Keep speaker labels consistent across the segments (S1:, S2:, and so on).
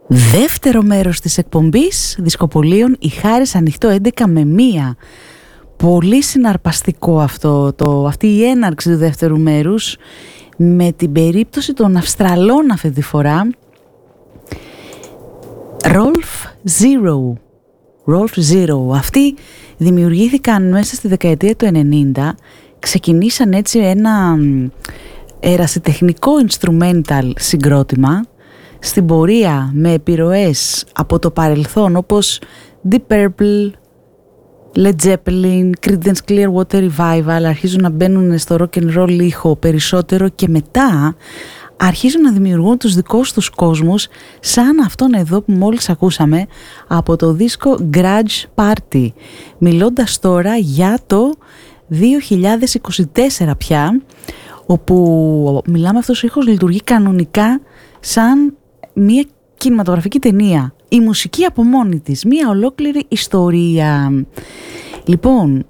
S1: Δεύτερο μέρος της εκπομπής Δισκοπολίων, η Χάρις ανοιχτό 11 με 1. Πολύ συναρπαστικό αυτή η έναρξη του δεύτερου μέρους, με την περίπτωση των Αυστραλών αυτή τη φορά. Rolf Zero. Αυτοί δημιουργήθηκαν μέσα στη δεκαετία του 90. Ξεκινήσαν έτσι ένα ερασιτεχνικό instrumental συγκρότημα, στην πορεία με επιρροές από το παρελθόν όπως Deep Purple, Led Zeppelin, Creedence Clearwater Revival, αρχίζουν να μπαίνουν στο rock and roll ήχο περισσότερο και μετά αρχίζουν να δημιουργούν τους δικούς τους κόσμους, σαν αυτόν εδώ που μόλις ακούσαμε από το δίσκο Grudge Party, μιλώντας τώρα για το 2024 πια, όπου μιλάμε, αυτός ο ήχος λειτουργεί κανονικά σαν μια κινηματογραφική ταινία. Η μουσική από μόνη της, μια ολόκληρη ιστορία. Λοιπόν,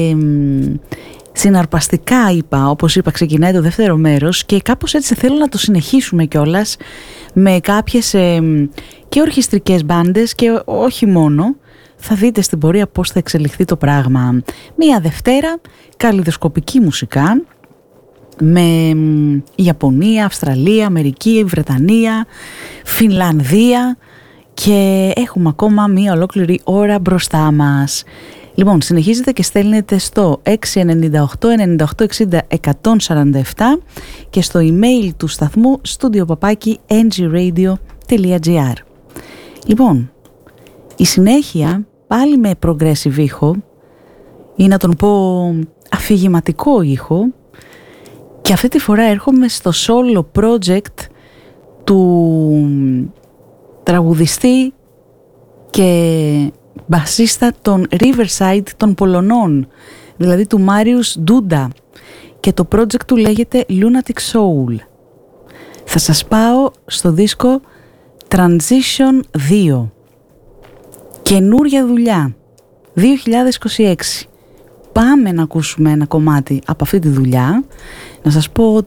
S1: συναρπαστικά όπως είπα, ξεκινάει το δεύτερο μέρος και κάπως έτσι θέλω να το συνεχίσουμε κιόλας με κάποιες και ορχιστρικές μπάντες και όχι μόνο. Θα δείτε στην πορεία πώς θα εξελιχθεί το πράγμα. Μια Δευτέρα, καλλιδοσκοπική μουσικά, με Ιαπωνία, Αυστραλία, Αμερική, Βρετανία, Φινλανδία και έχουμε ακόμα μία ολόκληρη ώρα μπροστά μας. Λοιπόν, συνεχίζετε και στέλνετε στο 698 98 60 147 και στο email του σταθμού studio@ngradio.gr. Λοιπόν, η συνέχεια πάλι με progressive ήχο ή να τον πω αφηγηματικό ήχο, και αυτή τη φορά έρχομαι στο solo project του τραγουδιστή και μπασίστα των Riverside των Πολωνών, δηλαδή του Μάριους Ντούντα, και το project του λέγεται Lunatic Soul. Θα σας πάω στο δίσκο Transition 2, καινούρια δουλειά, 2026. Πάμε να ακούσουμε ένα κομμάτι από αυτή τη δουλειά. Να σας πω